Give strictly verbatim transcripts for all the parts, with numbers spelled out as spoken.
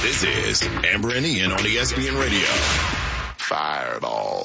This is Amber and Ian on E S P N Radio. Fireball.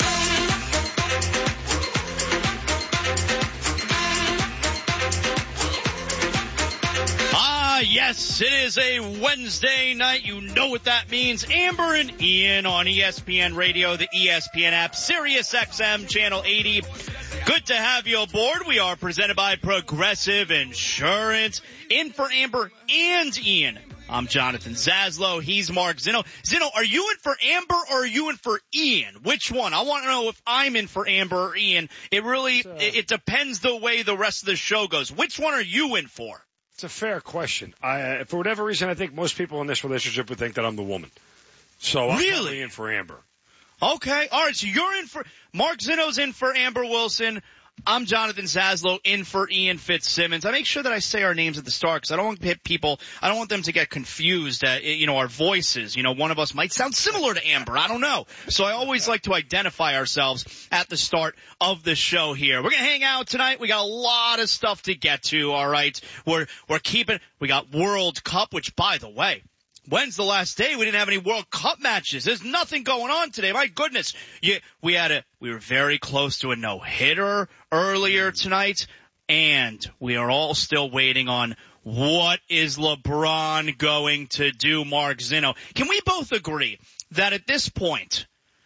Ah, yes, it is a Wednesday night. You know what that means. Amber and Ian on E S P N Radio, the E S P N app, Sirius X M, Channel eighty. Good to have you aboard. We are presented by Progressive Insurance. In for Amber and Ian, I'm Jonathan Zaslow. He's Mark Zinno. Zinno, are you in for Amber or are you in for Ian? Which one? I want to know if I'm in for Amber or Ian. It really, uh, it, it depends the way the rest of the show goes. Which one are you in for? It's a fair question. I, for whatever reason, I think most people in this relationship would think that I'm the woman. So I'm really? probably in for Amber. Okay. All right. So you're in for, Mark Zinno's in for Amber Wilson. I'm Jonathan Zaslow, in for Ian Fitzsimmons. I make sure that I say our names at the start because I don't want people, I don't want them to get confused at, you know, our voices. You know, one of us might sound similar to Amber. I don't know. So I always like to identify ourselves at the start of the show here. We're going to hang out tonight. We got a lot of stuff to get to, all right? We're, we're keeping, we got World Cup, which, by the way, when's the last day we didn't have any World Cup matches? There's nothing going on today. My goodness. You, we had a, we were very close to a no-hitter earlier tonight, and we are all still waiting on what is LeBron going to do, Mark Zinno. Can we both agree that at this point,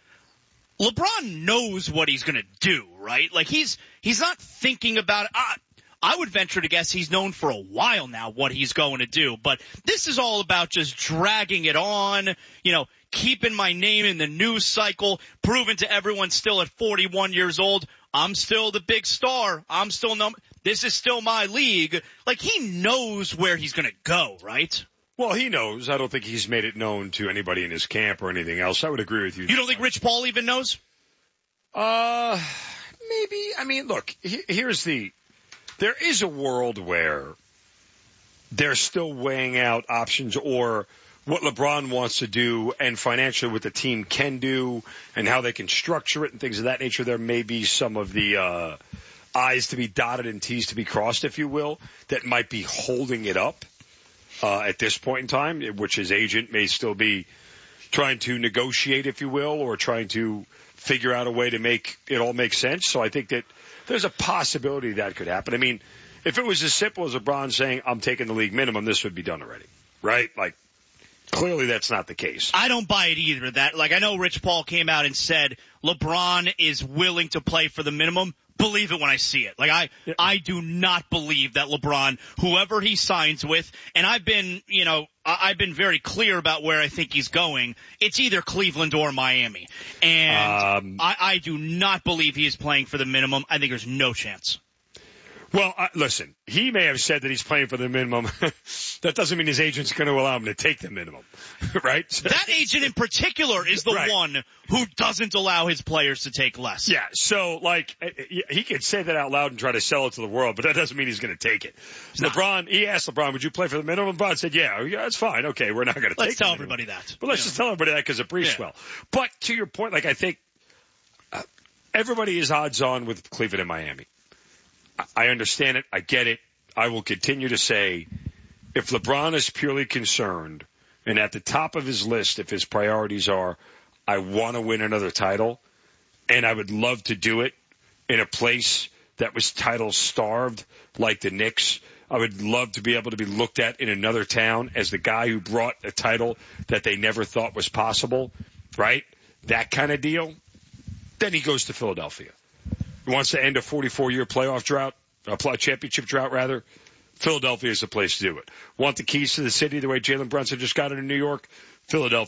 LeBron knows what he's going to do, right? Like he's, he's not thinking about it. I, I would venture to guess he's known for a while now what he's going to do, but this is all about just dragging it on, you know, keeping my name in the news cycle, proving to everyone still at forty-one years old, I'm still the big star. I'm still num- this is still my league. Like he knows where he's going to go, right? Well, he knows. I don't think he's made it known to anybody in his camp or anything else. I would agree with you. You don't think Rich Paul even knows? Uh, maybe. I mean, look, he, here's the, there is a world where they're still weighing out options or what LeBron wants to do and financially what the team can do and how they can structure it and things of that nature. There may be some of the uh, I's to be dotted and T's to be crossed, if you will, that might be holding it up uh, at this point in time, which his agent may still be trying to negotiate, if you will, or trying to figure out a way to make it all make sense. So I think that there's a possibility that could happen. I mean, if it was as simple as LeBron saying, I'm taking the league minimum, this would be done already, right? Like, clearly that's not the case. I don't buy it either. That, like, I know Rich Paul came out and said LeBron is willing to play for the minimum. Believe it when I see it. Like, I, yeah. I do not believe that LeBron, whoever he signs with, and I've been, you know, I've been very clear about where I think he's going. It's either Cleveland or Miami. And um, I, I do not believe he is playing for the minimum. I think there's no chance. Well, uh, listen, he may have said that he's playing for the minimum. That doesn't mean his agent's going to allow him to take the minimum, right? That agent in particular is the right. one who doesn't allow his players to take less. Yeah, so, like, he could say that out loud and try to sell it to the world, but that doesn't mean he's going to take it. No. LeBron, he asked LeBron, would you play for the minimum? LeBron said, yeah, yeah, that's fine. Okay, we're not going to take it. Let's tell everybody that. But let's yeah. just tell everybody that because it briefs yeah. well. But to your point, like, I think uh, everybody is odds on with Cleveland and Miami. I understand it. I get it. I will continue to say if LeBron is purely concerned and at the top of his list, if his priorities are, I want to win another title and I would love to do it in a place that was title starved like the Knicks. I would love to be able to be looked at in another town as the guy who brought a title that they never thought was possible, right? That kind of deal. Then he goes to Philadelphia. He wants to end a forty-four year playoff drought, a championship drought, rather. Philadelphia is the place to do it. Want the keys to the city the way Jalen Brunson just got it in New York? Philadelphia.